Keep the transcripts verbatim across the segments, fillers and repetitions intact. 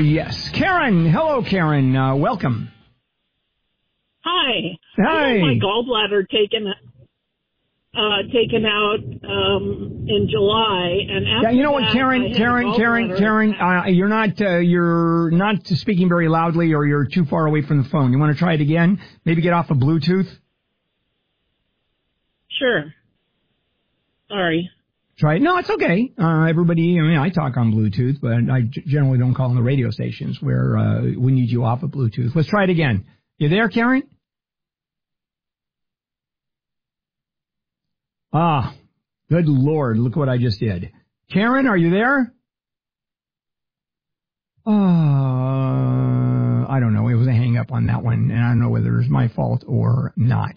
yes. Karen. Hello, Karen. Uh, welcome. Hi. Hi. I had my gallbladder taken uh, taken out um, in July, and after yeah, you know that, what, Karen, I had Karen, Karen, Karen, uh, you're not uh, you're not speaking very loudly, or you're too far away from the phone. You want to try it again? Maybe get off of Bluetooth. Sure. Sorry. Try it. No, it's okay. Uh, everybody, I mean, I talk on Bluetooth, but I g- generally don't call on the radio stations where uh, we need you off of Bluetooth. Let's try it again. You there, Karen? Ah, good Lord, look what I just did. Karen, are you there? Uh, I don't know. It was a hang up on that one, and I don't know whether it's my fault or not.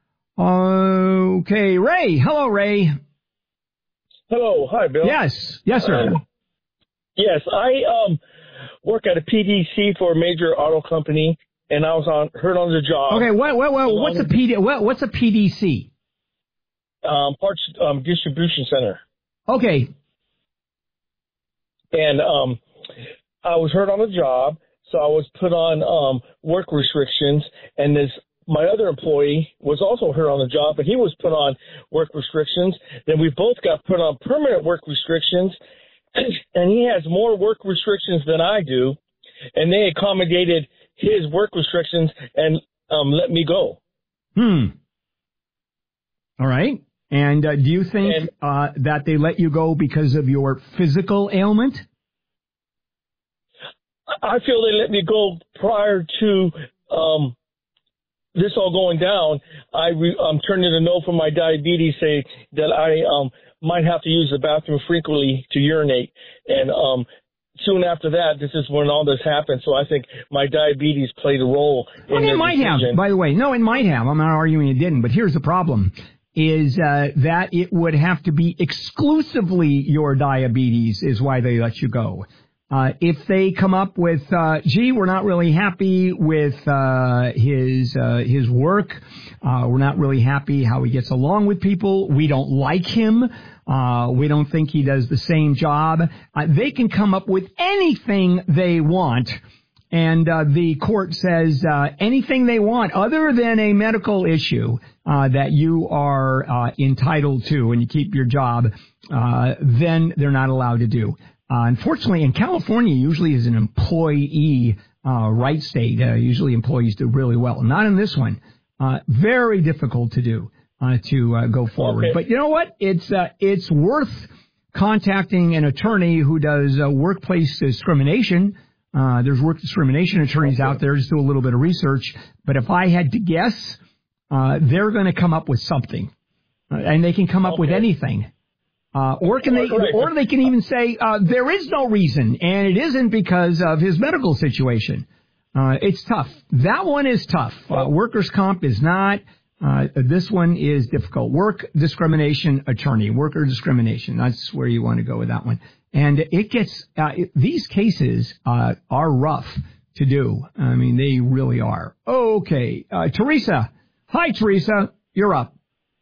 Okay, Ray. Hello, Ray. Hello. Hi, Bill. Yes. Yes, sir. Uh, yes, I um work at a P D C for a major auto company, and I was on heard on the job. Okay, what, what, what, what's a P D, what, what's a P D C? Um, parts um, distribution center. Okay. And um, I was hurt on the job, so I was put on um work restrictions, and this my other employee was also hurt on the job, but he was put on work restrictions. Then we both got put on permanent work restrictions, and he has more work restrictions than I do, and they accommodated his work restrictions and um, let me go. Hmm. All right. And uh, do you think and, uh, that they let you go because of your physical ailment? I feel they let me go prior to um, this all going down. I re- I'm turning a note from my diabetes, say that I um, might have to use the bathroom frequently to urinate. And um, soon after that, this is when all this happened. So I think my diabetes played a role in well, their it might decision. have, by the way. No, it might have. I'm not arguing it didn't. But here's the problem, is uh, that it would have to be exclusively your diabetes is why they let you go. Uh, if they come up with, uh, gee, we're not really happy with uh, his uh, his work, uh, we're not really happy how he gets along with people, we don't like him, uh, we don't think he does the same job, uh, they can come up with anything they want. And uh, the court says uh, anything they want other than a medical issue uh, that you are uh, entitled to and you keep your job, uh, then they're not allowed to do. Uh, unfortunately, in California, usually is an employee uh, right state. Uh, usually employees do really well. Not in this one. Uh, very difficult to do uh, to uh, go forward. Okay. But you know what? It's uh, it's worth contacting an attorney who does uh, workplace discrimination. Uh, there's work discrimination attorneys out there. Just do a little bit of research. But if I had to guess, uh, they're going to come up with something, uh, and they can come up okay. with anything. Uh, or can they, right. or they can even say uh, there is no reason, and it isn't because of his medical situation. Uh, it's tough. That one is tough. Uh, workers' comp is not. Uh, this one is difficult. Work discrimination attorney, worker discrimination. That's where you want to go with that one. And it gets uh, it, these cases uh, are rough to do. I mean, they really are. Okay, uh, Teresa. Hi, Teresa. You're up.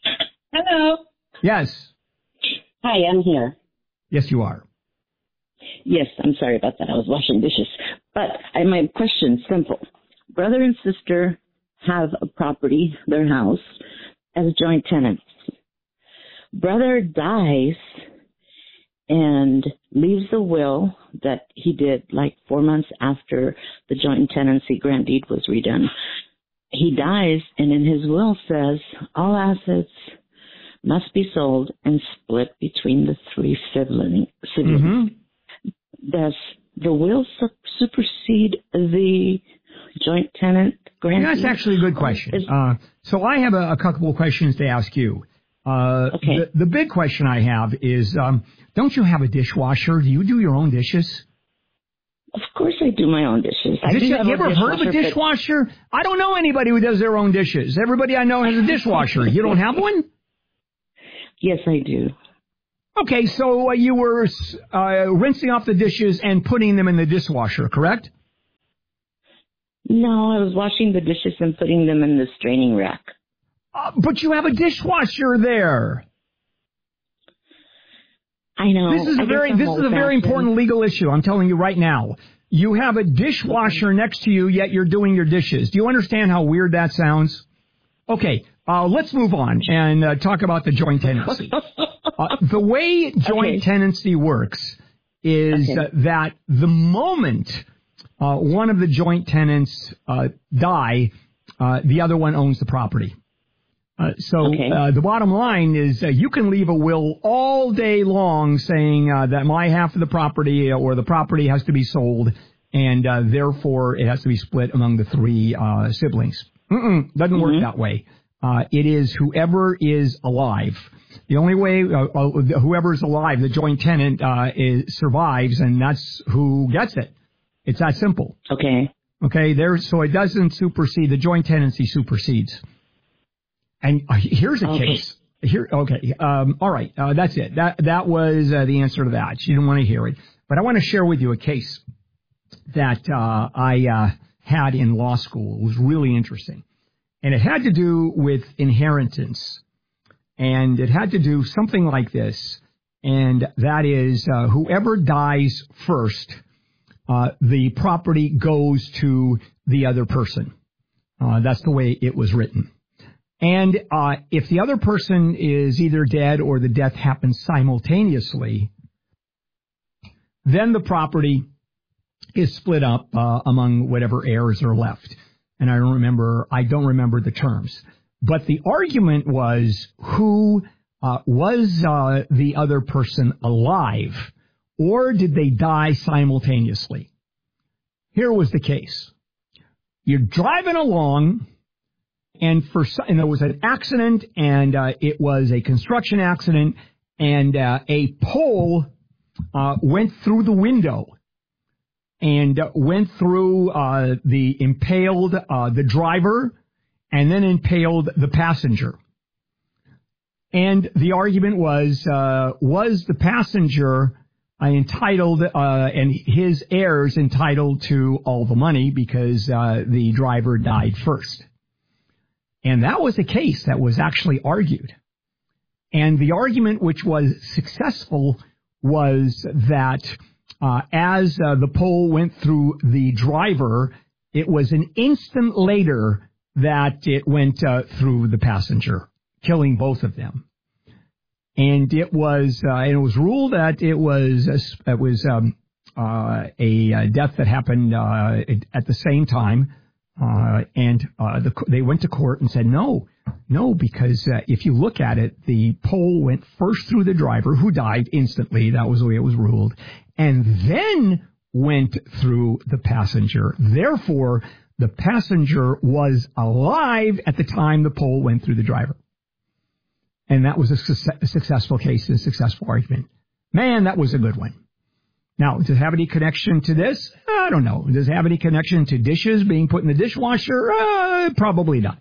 Hello. Yes. Hi, I'm here. Yes, you are. Yes, I'm sorry about that. I was washing dishes. But I, my question's simple. Brother and sister have a property, their house, as joint tenants. Brother dies and leaves a will that he did like four months after the joint tenancy grant deed was redone. He dies, and in his will says all assets must be sold and split between the three siblings. siblings. Mm-hmm. Does the will su- supersede the joint tenant grant? Yeah, that's actually a good question. Is, uh, so I have a, a couple of questions to ask you. Uh, okay. The, the big question I have is, um, don't you have a dishwasher? Do you do your own dishes? Of course I do my own dishes. I Did you, have you ever heard of a dishwasher? But... I don't know anybody who does their own dishes. Everybody I know has a dishwasher. You don't have one? Yes, I do. Okay, so uh, you were uh, rinsing off the dishes and putting them in the dishwasher, correct? No, I was washing the dishes and putting them in the straining rack. Uh, but you have a dishwasher there. I know. This is a I very this is a very important legal issue. I'm telling you right now. You have a dishwasher next to you, yet you're doing your dishes. Do you understand how weird that sounds? Okay, uh, let's move on and uh, talk about the joint tenancy. Uh, the way joint okay. tenancy works is okay. uh, that the moment uh, one of the joint tenants uh, die, uh, the other one owns the property. Uh, so okay. uh, the bottom line is uh, you can leave a will all day long saying uh, that my half of the property or the property has to be sold, and uh, therefore it has to be split among the three uh, siblings. Mm-mm, doesn't mm-hmm. work that way. Uh, it is whoever is alive. The only way uh, uh, whoever is alive, the joint tenant, uh, is, survives, and that's who gets it. It's that simple. Okay. Okay. There. So it doesn't supersede. The joint tenancy supersedes. And uh, here's a okay. case. Here, okay. Um, all right. Uh, that's it. That that was uh, the answer to that. She didn't want to hear it, but I want to share with you a case that uh, I uh, had in law school. It was really interesting, and it had to do with inheritance, and it had to do something like this, and that is uh, whoever dies first, uh, the property goes to the other person. Uh, that's the way it was written. And uh, if the other person is either dead or the death happens simultaneously, then the property is split up uh, among whatever heirs are left. And I don't remember, I don't remember the terms. But the argument was who uh, was uh, the other person alive, or did they die simultaneously? Here was the case. You're driving along. And for and there was an accident, and uh, it was a construction accident, and uh, a pole uh, went through the window and uh, went through uh, the impaled uh, the driver, and then impaled the passenger. And the argument was uh, was the passenger uh, entitled uh, and his heirs entitled to all the money because uh, the driver died first. And that was a case that was actually argued. And the argument which was successful was that uh, as uh, the pole went through the driver, it was an instant later that it went uh, through the passenger, killing both of them. And it was uh, and it was ruled that it was a, it was um, uh, a death that happened uh, at the same time. Uh, and uh, the, they went to court and said, no, no, because uh, if you look at it, the pole went first through the driver, who died instantly. That was the way it was ruled. And then went through the passenger. Therefore, the passenger was alive at the time the pole went through the driver. And that was a, su- a successful case, a successful argument. Man, that was a good one. Now, does it have any connection to this? I don't know. Does it have any connection to dishes being put in the dishwasher? Uh, probably not.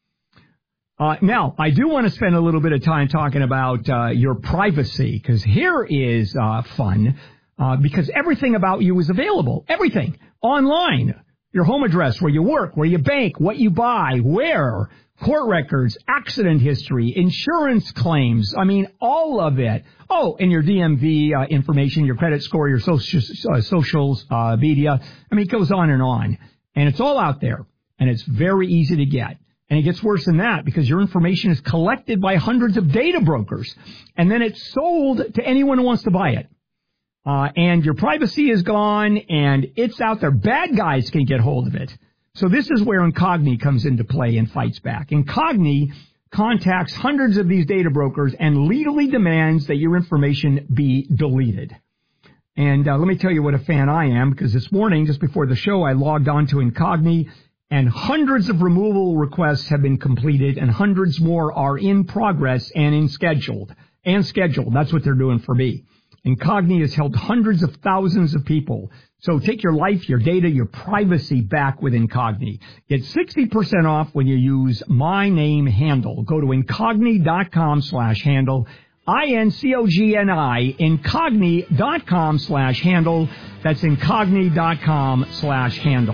Uh, now, I do want to spend a little bit of time talking about uh, your privacy, because here is uh, fun, uh, because everything about you is available. Everything. Online. Your home address, where you work, where you bank, what you buy, where, court records, accident history, insurance claims. I mean, all of it. Oh, and your D M V uh, information, your credit score, your social, uh, socials, uh, media. I mean, it goes on and on. And it's all out there. And it's very easy to get. And it gets worse than that because your information is collected by hundreds of data brokers. And then it's sold to anyone who wants to buy it. Uh, and your privacy is gone and it's out there. Bad guys can get hold of it. So this is where Incogni comes into play and fights back. Incogni contacts hundreds of these data brokers and legally demands that your information be deleted. And uh, let me tell you what a fan I am, because this morning, just before the show, I logged on to Incogni, and hundreds of removal requests have been completed, and hundreds more are in progress and in scheduled. And scheduled. That's what they're doing for me. Incogni has helped hundreds of thousands of people. So take your life, your data, your privacy back with Incogni. Get sixty percent off when you use my name handle. Go to Incogni.com slash handle. I-N-C-O-G-N-I, Incogni.com slash handle. That's Incogni.com slash handle.